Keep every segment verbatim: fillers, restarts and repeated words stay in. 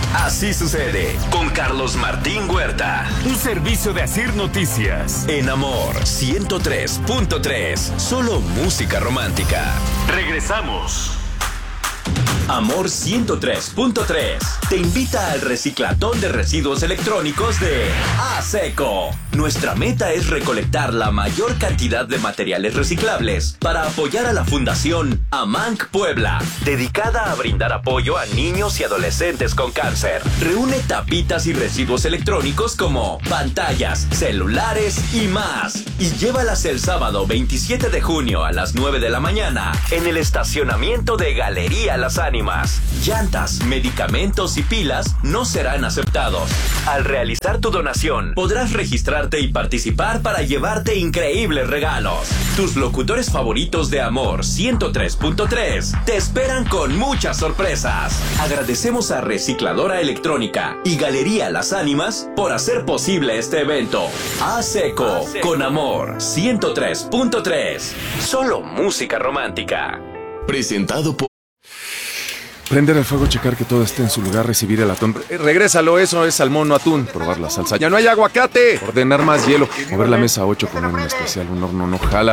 Así sucede con Carlos Martín Huerta. Un servicio de Asir Noticias. En Amor ciento tres punto tres. Solo música romántica. Regresamos. Amor ciento tres punto tres te invita al reciclatón de residuos electrónicos de ASECO. Nuestra meta es recolectar la mayor cantidad de materiales reciclables para apoyar a la Fundación AMANC Puebla, dedicada a brindar apoyo a niños y adolescentes con cáncer. Reúne tapitas y residuos electrónicos como pantallas, celulares y más, y llévalas el sábado veintisiete de junio a las nueve de la mañana en el estacionamiento de Galería Las Ánimas. Llantas, medicamentos y pilas no serán aceptados. Al realizar tu donación, podrás registrarte y participar para llevarte increíbles regalos. Tus locutores favoritos de Amor ciento tres punto tres te esperan con muchas sorpresas. Agradecemos a Recicladora Electrónica y Galería Las Ánimas por hacer posible este evento. ASECO, con Amor ciento tres punto tres. Solo música romántica. Presentado por... Prender el fuego, checar que todo esté en su lugar, recibir el atún. Eh, regrésalo, eso es salmón, no atún. Probar la salsa. ¡Ya no hay aguacate! Ordenar más hielo. Mover la mesa ocho, poner un especial, un horno no jala.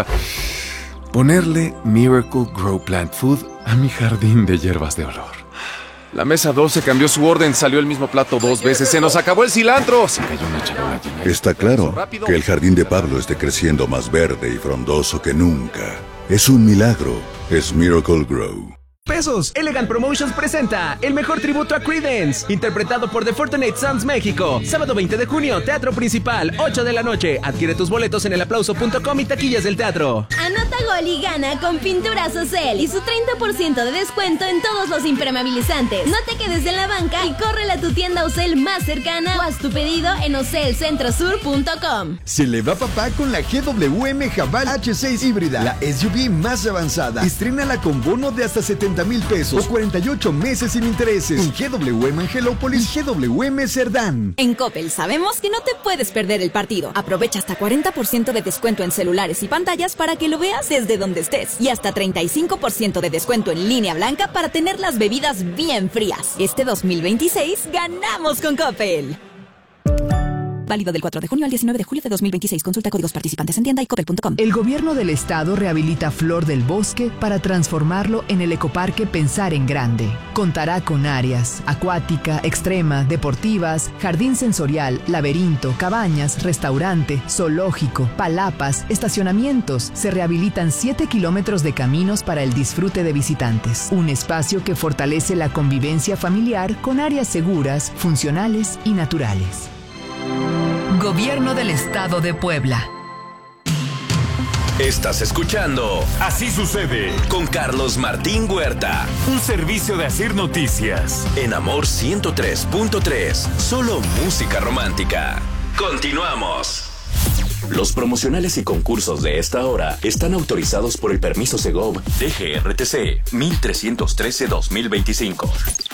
Ponerle Miracle Grow Plant Food a mi jardín de hierbas de olor. La mesa doce cambió su orden, salió el mismo plato dos veces. ¡Se nos acabó el cilantro! Se cayó una charola llena. Está claro que el jardín de Pablo esté creciendo más verde y frondoso que nunca. Es un milagro. Es Miracle Grow. Pesos. Elegant Promotions presenta el mejor tributo a Creedence, interpretado por The Fortunate Sons México. Sábado veinte de junio, Teatro Principal, ocho de la noche. Adquiere tus boletos en el aplauso punto com y taquillas del teatro. Anota gol y gana con Pinturas Ocel y su treinta por ciento de descuento en todos los impermeabilizantes. No te quedes en la banca y córrele a tu tienda Ocel más cercana o haz tu pedido en ocel centro sur punto com. Se le va papá con la G W M Haval H seis híbrida, la S U V más avanzada. Estrénala con bono de hasta setenta mil pesos o cuarenta y ocho meses sin intereses en G W M Angelópolis, G W M Cerdán. En Coppel sabemos que no te puedes perder el partido. Aprovecha hasta cuarenta por ciento de descuento en celulares y pantallas para que lo veas desde donde estés y hasta treinta y cinco por ciento de descuento en línea blanca para tener las bebidas bien frías. Este dos mil veintiséis ganamos con Coppel. Válido del cuatro de junio al diecinueve de julio de dos mil veintiséis. Consulta códigos participantes en tienda y coppel punto com. El gobierno del estado rehabilita Flor del Bosque para transformarlo en el ecoparque Pensar en Grande. Contará con áreas acuática, extrema, deportivas, jardín sensorial, laberinto, cabañas, restaurante, zoológico, palapas, estacionamientos. Se rehabilitan siete kilómetros de caminos para el disfrute de visitantes. Un espacio que fortalece la convivencia familiar con áreas seguras, funcionales y naturales. Gobierno del Estado de Puebla. Estás escuchando Así sucede con Carlos Martín Huerta. Un servicio de Asir Noticias. En Amor ciento tres punto tres. Solo música romántica. Continuamos. Los promocionales y concursos de esta hora están autorizados por el permiso Segov D G R T C mil trescientos trece dos mil veinticinco.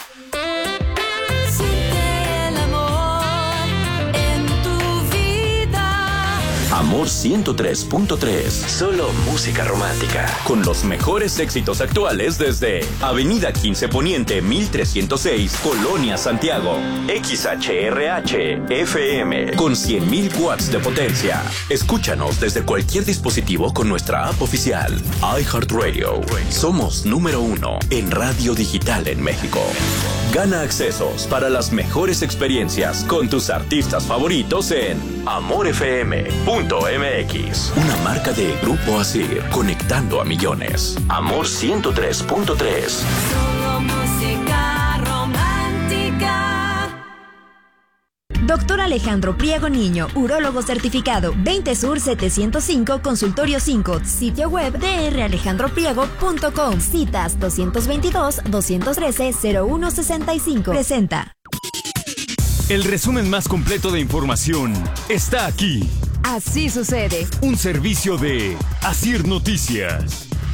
Amor ciento tres punto tres. Solo música romántica. Con los mejores éxitos actuales desde Avenida quince Poniente mil trescientos seis, Colonia Santiago. X H R H F M con cien mil watts de potencia. Escúchanos desde cualquier dispositivo con nuestra app oficial. iHeartRadio. Somos número uno en radio digital en México. Gana accesos para las mejores experiencias con tus artistas favoritos en amor f m punto m x. Una marca de Grupo Asir, conectando a millones. Amor ciento tres punto tres. Solo música romántica. Doctor Alejandro Priego Niño, urólogo certificado, veinte Sur setecientos cinco, Consultorio cinco, sitio web d r alejandro priego punto com, citas doscientos veintidós, doscientos trece, cero uno sesenta y cinco. Presenta. El resumen más completo de información está aquí. Así sucede. Un servicio de Asir Noticias.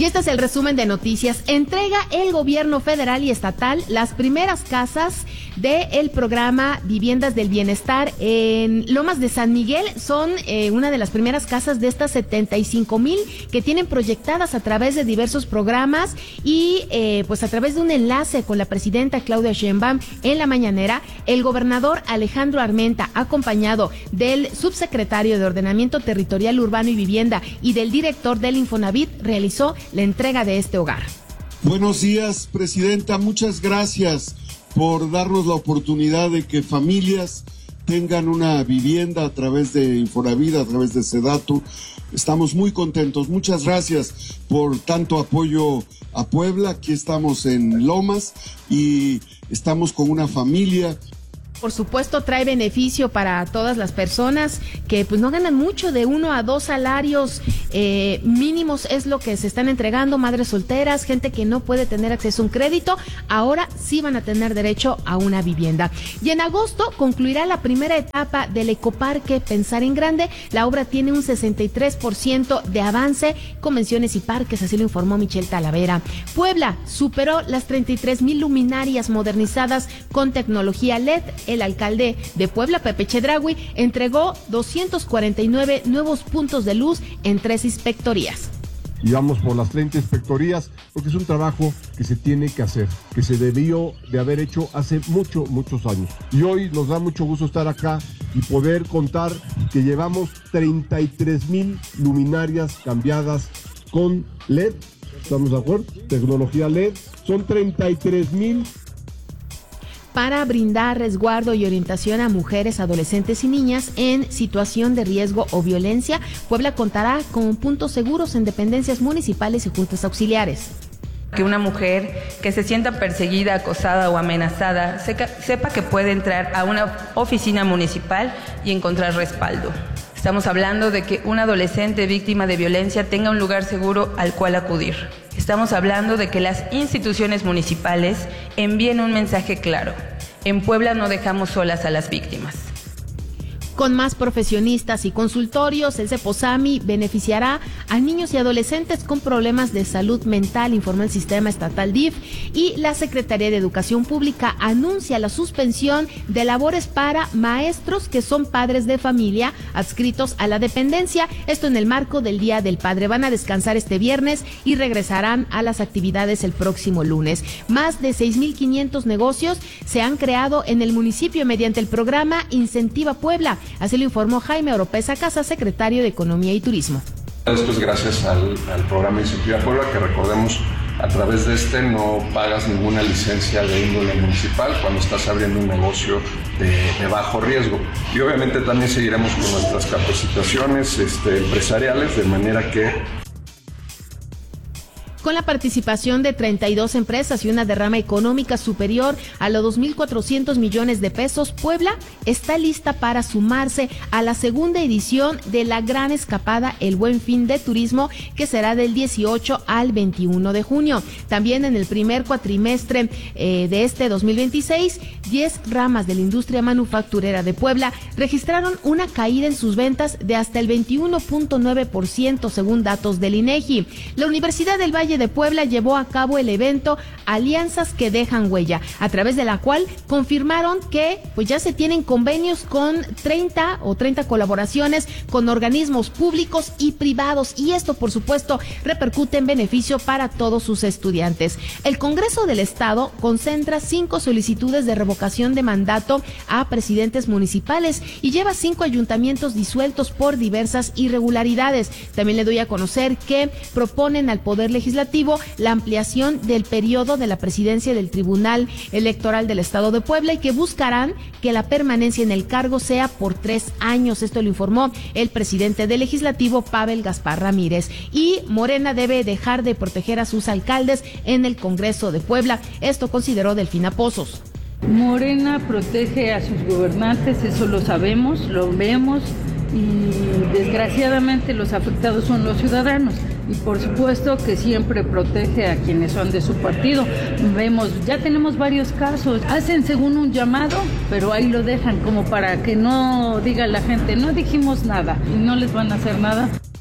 Y este es el resumen de noticias. Entrega el gobierno federal y estatal las primeras casas del programa Viviendas del Bienestar en Lomas de San Miguel. Son eh, una de las primeras casas de estas setenta y cinco mil que tienen proyectadas a través de diversos programas y eh, pues a través de un enlace con la presidenta Claudia Sheinbaum en la mañanera, el gobernador Alejandro Armenta, acompañado del subsecretario de Ordenamiento Territorial Urbano y Vivienda y del director del Infonavit, realizó la entrega de este hogar. Buenos días, presidenta. Muchas gracias por darnos la oportunidad de que familias tengan una vivienda a través de Infonavit, a través de Sedatu. Estamos muy contentos. Muchas gracias por tanto apoyo a Puebla. Aquí estamos en Lomas y estamos con una familia. Por supuesto, trae beneficio para todas las personas que pues no ganan mucho, de uno a dos salarios eh, mínimos es lo que se están entregando, madres solteras, gente que no puede tener acceso a un crédito, ahora sí van a tener derecho a una vivienda. Y en agosto concluirá la primera etapa del ecoparque Pensar en Grande. La obra tiene un sesenta y tres por ciento de avance, convenciones y parques, así lo informó Michelle Talavera. Puebla superó las treinta y tres mil luminarias modernizadas con tecnología L E D. El alcalde de Puebla, Pepe Chedraui, entregó doscientos cuarenta y nueve nuevos puntos de luz en tres inspectorías. Y vamos por las treinta inspectorías porque es un trabajo que se tiene que hacer, que se debió de haber hecho hace muchos, muchos años. Y hoy nos da mucho gusto estar acá y poder contar que llevamos treinta y tres mil luminarias cambiadas con L E D. ¿Estamos de acuerdo? Tecnología L E D. Son treinta y tres mil. Para brindar resguardo y orientación a mujeres, adolescentes y niñas en situación de riesgo o violencia, Puebla contará con puntos seguros en dependencias municipales y juntas auxiliares. Que una mujer que se sienta perseguida, acosada o amenazada sepa que puede entrar a una oficina municipal y encontrar respaldo. Estamos hablando de que un adolescente víctima de violencia tenga un lugar seguro al cual acudir. Estamos hablando de que las instituciones municipales envíen un mensaje claro. En Puebla no dejamos solas a las víctimas. Con más profesionistas y consultorios, el CEPOSAMI beneficiará a niños y adolescentes con problemas de salud mental, informó el sistema estatal D I F, y la Secretaría de Educación Pública anuncia la suspensión de labores para maestros que son padres de familia adscritos a la dependencia, esto en el marco del Día del Padre. Van a descansar este viernes y regresarán a las actividades el próximo lunes. Más de seis mil quinientos negocios se han creado en el municipio mediante el programa Incentiva Puebla. Así lo informó Jaime Oropesa Casa, secretario de Economía y Turismo. Esto es gracias al, al programa Incentiva Puebla, que recordemos, a través de este no pagas ninguna licencia de índole municipal cuando estás abriendo un negocio de, de bajo riesgo. Y obviamente también seguiremos con nuestras capacitaciones este, empresariales, de manera que... Con la participación de treinta y dos empresas y una derrama económica superior a los dos mil cuatrocientos millones de pesos, Puebla está lista para sumarse a la segunda edición de la gran escapada El Buen Fin de Turismo, que será del dieciocho al veintiuno de junio. También en el primer cuatrimestre eh, de este dos mil veintiséis, diez ramas de la industria manufacturera de Puebla registraron una caída en sus ventas de hasta el veintiuno punto nueve por ciento según datos del INEGI. La Universidad del Valle de Puebla llevó a cabo el evento Alianzas que dejan huella, a través de la cual confirmaron que pues ya se tienen convenios con treinta o treinta colaboraciones con organismos públicos y privados, y esto por supuesto repercute en beneficio para todos sus estudiantes. El Congreso del Estado concentra cinco solicitudes de revocación de mandato a presidentes municipales y lleva cinco ayuntamientos disueltos por diversas irregularidades. También le doy a conocer que proponen al Poder Legislativo la ampliación del periodo de la presidencia del Tribunal Electoral del Estado de Puebla y que buscarán que la permanencia en el cargo sea por tres años. Esto lo informó el presidente del Legislativo, Pavel Gaspar Ramírez. Y Morena debe dejar de proteger a sus alcaldes en el Congreso de Puebla. Esto consideró Delfina Pozos. Morena protege a sus gobernantes, eso lo sabemos, lo vemos, y desgraciadamente los afectados son los ciudadanos, y por supuesto que siempre protege a quienes son de su partido. Vemos, ya tenemos varios casos, hacen según un llamado, pero ahí lo dejan como para que no diga la gente, no dijimos nada, y no les van a hacer nada.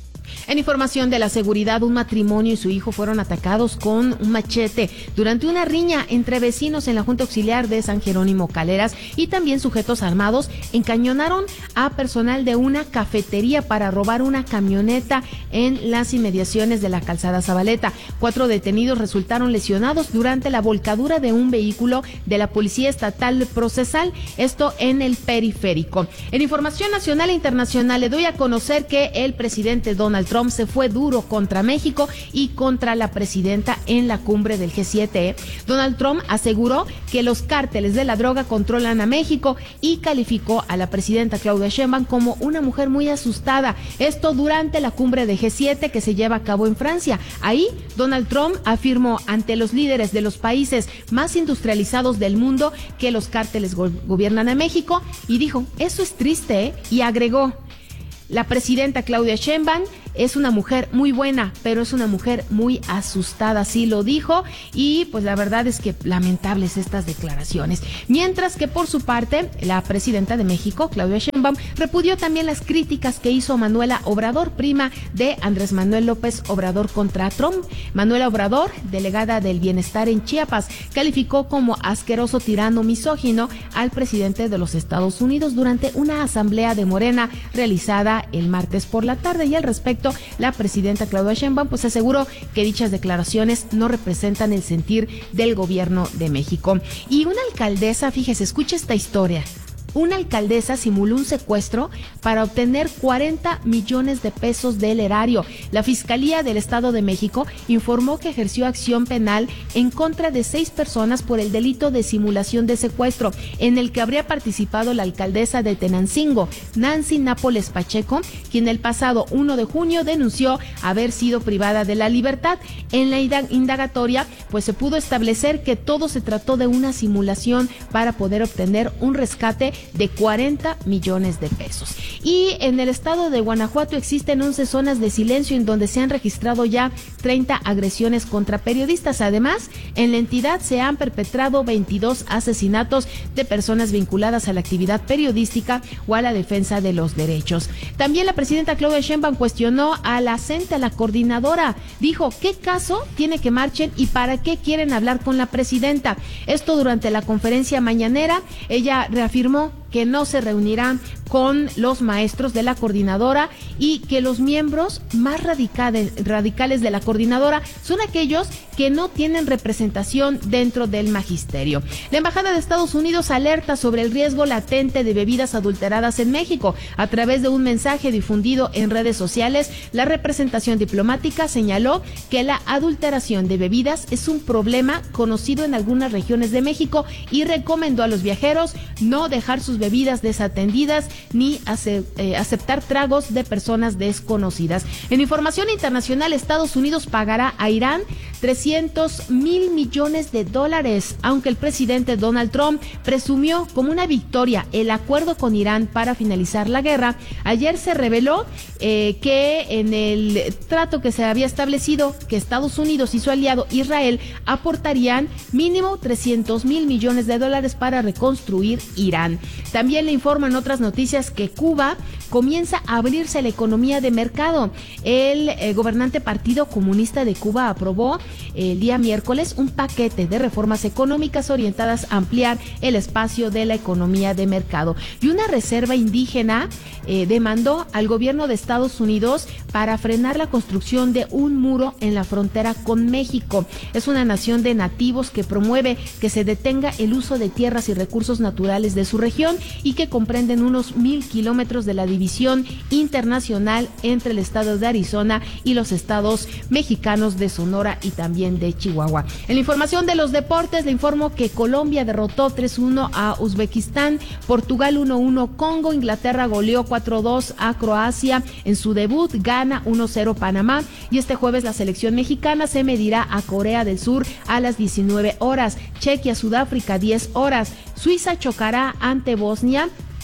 En información de la seguridad, un matrimonio y su hijo fueron atacados con un machete durante una riña entre vecinos en la Junta Auxiliar de San Jerónimo Caleras, y también sujetos armados encañonaron a personal de una cafetería para robar una camioneta en las inmediaciones de la calzada Zabaleta. Cuatro detenidos resultaron lesionados durante la volcadura de un vehículo de la Policía Estatal Procesal, esto en el periférico. En información nacional e internacional, le doy a conocer que el presidente Donald Trump se fue duro contra México y contra la presidenta en la cumbre del G siete. Donald Trump aseguró que los cárteles de la droga controlan a México y calificó a la presidenta Claudia Sheinbaum como una mujer muy asustada. Esto durante la cumbre de G siete que se lleva a cabo en Francia. Ahí, Donald Trump afirmó ante los líderes de los países más industrializados del mundo que los cárteles go- gobiernan a México y dijo, eso es triste, ¿eh? Y agregó, la presidenta Claudia Sheinbaum es una mujer muy buena, pero es una mujer muy asustada, así lo dijo, y pues la verdad es que lamentables estas declaraciones. Mientras que por su parte, la presidenta de México, Claudia Sheinbaum, repudió también las críticas que hizo Manuela Obrador, prima de Andrés Manuel López Obrador, contra Trump. Manuela Obrador, delegada del Bienestar en Chiapas, calificó como asqueroso tirano misógino al presidente de los Estados Unidos durante una asamblea de Morena realizada el martes por la tarde, y al respecto la presidenta Claudia Sheinbaum pues aseguró que dichas declaraciones no representan el sentir del gobierno de México. Y una alcaldesa, fíjese, escuche esta historia. Una alcaldesa simuló un secuestro para obtener cuarenta millones de pesos del erario. La Fiscalía del Estado de México informó que ejerció acción penal en contra de seis personas por el delito de simulación de secuestro, en el que habría participado la alcaldesa de Tenancingo, Nancy Nápoles Pacheco, quien el pasado primero de junio denunció haber sido privada de la libertad. En la indagatoria, pues se pudo establecer que todo se trató de una simulación para poder obtener un rescate de cuarenta millones de pesos. Y en el estado de Guanajuato existen once zonas de silencio en donde se han registrado ya treinta agresiones contra periodistas. Además, en la entidad se han perpetrado veintidós asesinatos de personas vinculadas a la actividad periodística o a la defensa de los derechos. También la presidenta Claudia Sheinbaum cuestionó a la CENTE, a la coordinadora. Dijo, ¿qué caso tiene que marchen y para qué quieren hablar con la presidenta? Esto durante la conferencia mañanera. Ella reafirmó que no se reunirán con los maestros de la coordinadora y que los miembros más radicales, radicales de la coordinadora son aquellos que no tienen representación dentro del magisterio. La Embajada de Estados Unidos alerta sobre el riesgo latente de bebidas adulteradas en México. A través de un mensaje difundido en redes sociales, la representación diplomática señaló que la adulteración de bebidas es un problema conocido en algunas regiones de México y recomendó a los viajeros no dejar sus bebidas desatendidas ni ace- eh, aceptar tragos de personas desconocidas. En información internacional, Estados Unidos pagará a Irán trescientos mil millones de dólares, aunque el presidente Donald Trump presumió como una victoria el acuerdo con Irán para finalizar la guerra. Ayer se reveló eh, que en el trato que se había establecido, que Estados Unidos y su aliado Israel aportarían mínimo trescientos mil millones de dólares para reconstruir Irán. También le informan otras noticias que Cuba comienza a abrirse a la economía de mercado. El eh, gobernante Partido Comunista de Cuba aprobó eh, el día miércoles un paquete de reformas económicas orientadas a ampliar el espacio de la economía de mercado. Y una reserva indígena eh, demandó al gobierno de Estados Unidos para frenar la construcción de un muro en la frontera con México. Es una nación de nativos que promueve que se detenga el uso de tierras y recursos naturales de su región y que comprenden unos mil kilómetros de la división internacional entre el estado de Arizona y los estados mexicanos de Sonora y también de Chihuahua. En la información de los deportes, le informo que Colombia derrotó tres uno a Uzbekistán, Portugal uno uno Congo, Inglaterra goleó cuatro dos a Croacia en su debut, gana uno cero Panamá, y este jueves la selección mexicana se medirá a Corea del Sur a las diecinueve horas, Chequia, Sudáfrica diez horas, Suiza chocará ante Bosnia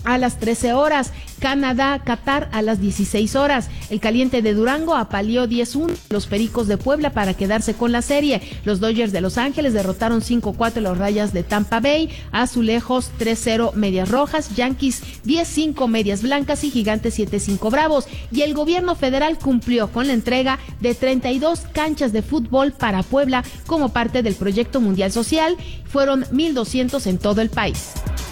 a las trece horas. Canadá, Qatar a las dieciséis horas. El Caliente de Durango apaleó diez uno los Pericos de Puebla para quedarse con la serie. Los Dodgers de Los Ángeles derrotaron cinco cuatro los Rayas de Tampa Bay. Azulejos tres cero Medias Rojas. Yankees diez cinco Medias Blancas y Gigantes siete cinco Bravos. Y el gobierno federal cumplió con la entrega de treinta y dos canchas de fútbol para Puebla como parte del proyecto mundial social. Fueron mil doscientos en todo el país.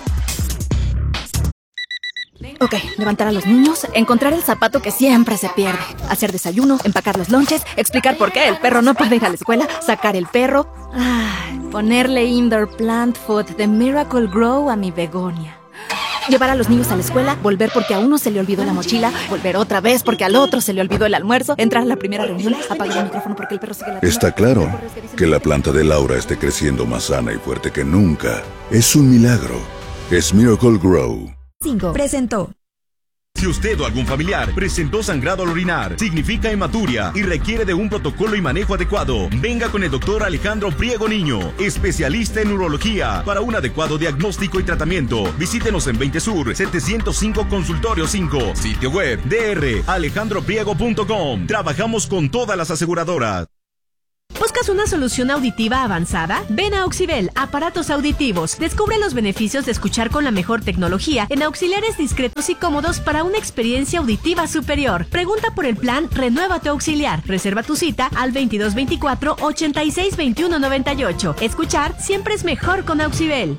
Ok, levantar a los niños, encontrar el zapato que siempre se pierde, hacer desayuno, empacar los lonches, explicar por qué el perro no puede ir a la escuela, sacar el perro, ay, ponerle indoor plant food de Miracle Grow a mi begonia. Llevar a los niños a la escuela, volver porque a uno se le olvidó la mochila, volver otra vez porque al otro se le olvidó el almuerzo, entrar a la primera reunión, apagar el micrófono porque el perro sigue la... Está claro que la planta de Laura esté creciendo más sana y fuerte que nunca. Es un milagro. Es Miracle Grow. cinco presentó. Si usted o algún familiar presentó sangrado al orinar, significa hematuria y requiere de un protocolo y manejo adecuado, venga con el doctor Alejandro Priego Niño, especialista en urología, para un adecuado diagnóstico y tratamiento. Visítenos en veinte Sur, setecientos cinco Consultorio cinco, sitio web d r alejandro priego punto com. Trabajamos con todas las aseguradoras. ¿Buscas una solución auditiva avanzada? Ven a Auxibel, aparatos auditivos. Descubre los beneficios de escuchar con la mejor tecnología en auxiliares discretos y cómodos para una experiencia auditiva superior. Pregunta por el plan Renueva tu Auxiliar. Reserva tu cita al veintidós veinticuatro, ochenta y seis veintiuno noventa y ocho. Escuchar siempre es mejor con Auxibel.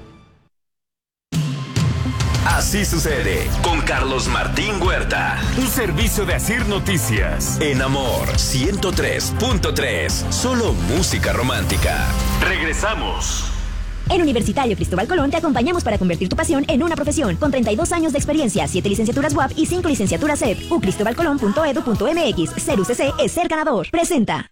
Así sucede con Carlos Martín Huerta. Un servicio de Asir Noticias. En Amor ciento tres punto tres. Solo música romántica. Regresamos. En Universitario Cristóbal Colón te acompañamos para convertir tu pasión en una profesión. Con treinta y dos años de experiencia, siete licenciaturas U A P y cinco licenciaturas C E P. u cristobal colón punto edu punto m x. Ser U C C es ser ganador. Presenta.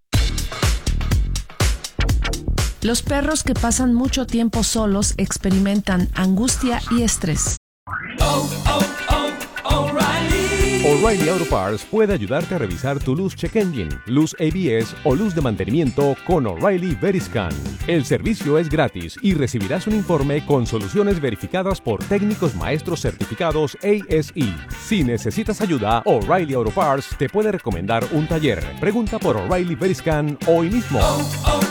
Los perros que pasan mucho tiempo solos experimentan angustia y estrés. Oh, oh, oh, O'Reilly. O'Reilly Auto Parts puede ayudarte a revisar tu luz check engine, luz A B S o luz de mantenimiento con O'Reilly Veriscan. El servicio es gratis y recibirás un informe con soluciones verificadas por técnicos maestros certificados A S E. Si necesitas ayuda, O'Reilly Auto Parts te puede recomendar un taller. Pregunta por O'Reilly Veriscan hoy mismo. Oh, oh.